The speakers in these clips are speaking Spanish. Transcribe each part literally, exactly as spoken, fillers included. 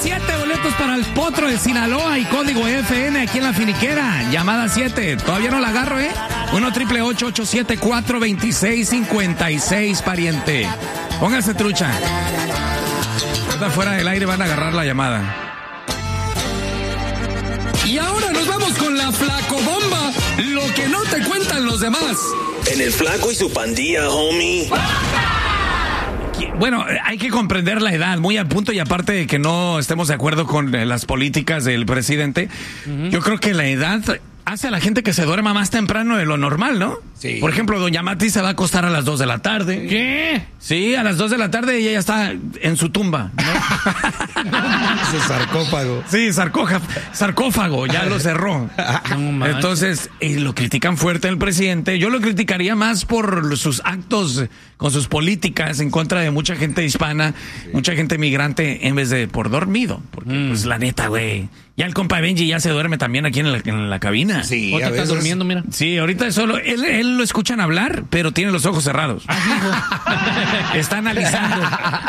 siete boletos para el Potro de Sinaloa y código F N aquí en La Finiquera. Llamada siete. Todavía no la agarro, ¿eh? uno triple ocho ocho siete cuatro dos seis cinco seis, pariente. Póngase trucha. Está fuera del aire, van a agarrar la llamada. Y ahora nos vamos con la Flacobomba. Lo que no te cuentan los demás. En el Flaco y su pandilla, homie. Bueno, hay que comprender la edad, muy al punto, y aparte de que no estemos de acuerdo con las políticas del presidente, uh-huh. Yo creo que la edad hace a la gente que se duerma más temprano de lo normal, ¿no? Sí. Por ejemplo, doña Mati se va a acostar a las dos de la tarde. ¿Qué? Sí, a las dos de la tarde y ella está en su tumba, ¿no? Ese sarcófago. Sí, sarcófago, sarcófago, ya lo cerró. No, entonces, eh, lo critican fuerte el presidente. Yo lo criticaría más por sus actos con sus políticas en contra de mucha gente hispana, sí. Mucha gente migrante, en vez de por dormido. Porque, mm. pues, la neta, güey. Ya el compa Benji ya se duerme también aquí en la, en la cabina. Sí, ¿O te veces... estás durmiendo, mira? Sí, ahorita solo, él, él lo escuchan hablar, pero tiene los ojos cerrados. Está analizando.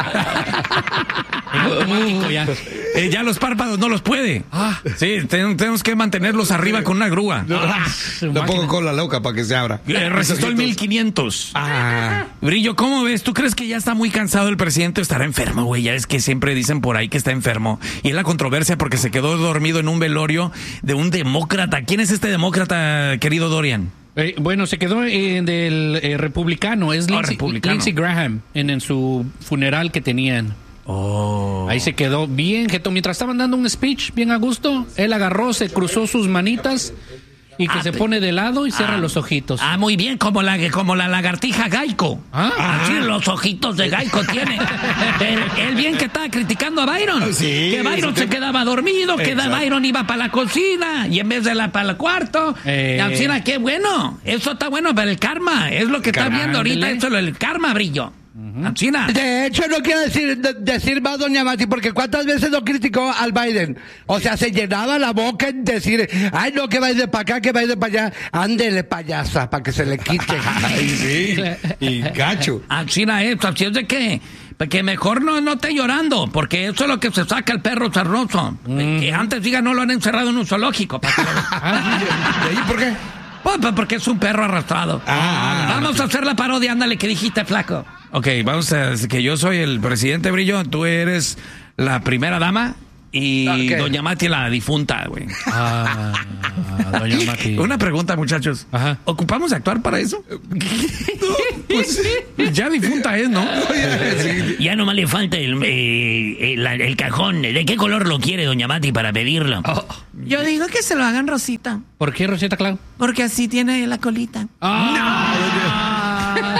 Automático ya. Eh, ya los párpados no los puede. Ah. Sí, ten, tenemos que mantenerlos arriba con una grúa. No, ah, lo pongo con la loca para que se abra. Eh, resistió el mil quinientos. Ah. Brillo, ¿cómo ves? ¿Tú crees que ya está muy cansado el presidente o estará enfermo, güey? Ya es que siempre dicen por ahí que está enfermo. Y es la controversia porque se quedó dormido en un velorio de un demócrata. ¿Quién es este demócrata, querido Dorian? Eh, bueno, se quedó eh, del eh, republicano. Es Lindsey, oh, republicano. Lindsey Graham en, en su funeral que tenían. Oh. Ahí se quedó bien, que mientras estaban dando un speech bien a gusto, él agarró, se cruzó sus manitas y que ah, se pone de lado y cierra ah, los ojitos. Ah, muy bien, como la como la lagartija Geico. ¿Ah? Así ah. Los ojitos de Geico tiene. él, él bien que estaba criticando a Byron. Sí, que Byron se que... quedaba dormido, que Exacto. Byron iba para la cocina y en vez de la para el cuarto. Eh. Así, qué bueno. Eso está bueno para el karma. Es lo que está viendo ahorita, eso es el karma, Brillo. Uh-huh. De hecho, no quiero decir, de, decir más, doña Mati, porque cuántas veces no criticó al Biden. O sea, se llenaba la boca en decir, ay, no, que Biden para acá, que Biden para allá. Ándele, payasa, para que se le quite. Ay, sí. Y gacho. Así era eso, así es de que, que mejor no, no esté llorando, porque eso es lo que se saca el perro sarnoso. Mm. Que antes, diga, no lo han encerrado en un zoológico. Para que lo... ah, ¿y ahí por qué? Pues, pues porque es un perro arrastrado. Ah, Vamos no, a hacer la parodia, ándale, que dijiste, flaco. Ok, vamos a que yo soy el presidente, Brillo, tú eres la primera dama y okay. Doña Mati la difunta, güey. Ah, Doña Mati. Una pregunta, muchachos. Ajá. ¿Ocupamos actuar para eso? No, pues ya difunta es, ¿no? Sí. Ya nomás le falta el, eh, el, el cajón. ¿De qué color lo quiere Doña Mati para pedirlo? Oh. Yo digo que se lo hagan rosita. ¿Por qué rosita, Clau? Porque así tiene la colita. Ah. No.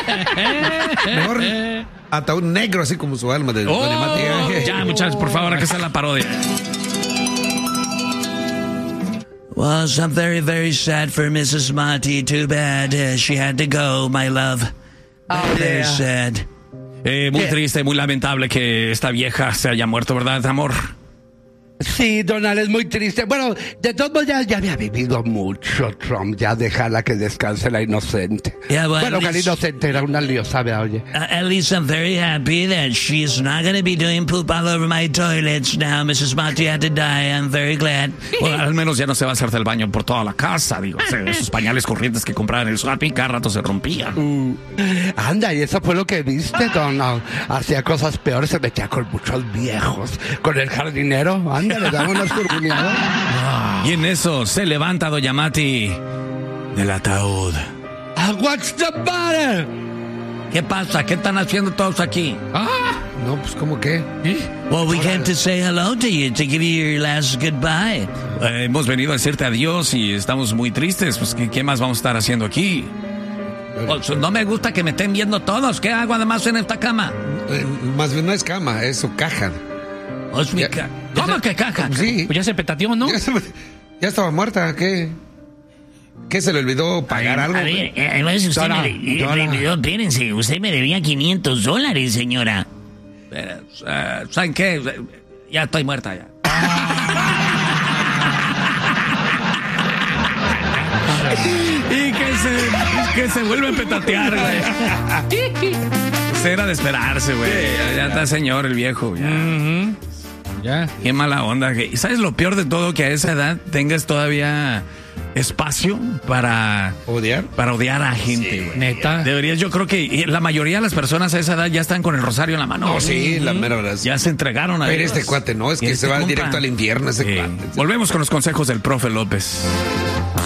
Mejor hasta un negro así como su alma de oh, Doña Mati. Ya, muchachos, por favor, acá está la parodia. Well, I'm very, very sad for Missus Mati. Too bad uh, she had to go, my love. Oh, very yeah. sad. Eh, muy yeah. triste, muy lamentable que esta vieja se haya muerto, ¿verdad, amor? Sí, Donald, es muy triste. Bueno, de todos modos ya, ya había vivido mucho Trump. Ya déjala que descanse la inocente. Yeah, well, bueno, que least, la inocente era una lío, ¿sabe? Oye. Uh, at least I'm very happy that she's not going to be doing poop all over my toilets now. Missus Mati had to die. I'm very glad. Bueno, al menos ya no se va a hacer del baño por toda la casa, digo. O sea, esos pañales corrientes que compraban en el shopping cada rato se rompían. Uh, anda, y eso fue lo que viste, Donald. Hacía cosas peores, se metía con muchos viejos. Con el jardinero, anda. Le damos unas curvinadas. Y en eso se levanta Doña Mati del ataúd. Uh, what's the matter? ¿Qué pasa? ¿Qué están haciendo todos aquí? Ah, no, pues ¿cómo qué? ¿Eh? Well, we came to say hello to you, to give you your last goodbye. Eh, hemos venido a decirte adiós y estamos muy tristes. Pues ¿qué, qué más vamos a estar haciendo aquí? Oh, no me gusta que me estén viendo todos. ¿Qué hago además en esta cama? Eh, más bien no es cama, es su caja. Oh, es mi ya, ca- ¿Cómo se, que caja? Sí. Pues ya se petateó, ¿no? Ya, se, ya estaba muerta, ¿qué? ¿Qué se le olvidó pagar a algo? A ver, además usted Dora, me le, Dora. le olvidó, espérense, usted me debía quinientos dólares, señora. Pero, uh, ¿saben qué? Ya estoy muerta ya. Y que se, que se vuelve a petatear, güey. Pues era de esperarse, güey. Ya, ya está señor el viejo. Ya. Uh-huh. Ya. Qué mala onda. ¿Y sabes lo peor de todo? Que a esa edad tengas todavía espacio para odiar para odiar a gente, güey. Sí, neta. Deberías, yo creo que la mayoría de las personas a esa edad ya están con el rosario en la mano. No, sí, la mera verdad. Ya se entregaron a Pero Dios. este cuate no, es que Este se va compa. directo al infierno ese Sí. cuate. Volvemos con los consejos del profe López.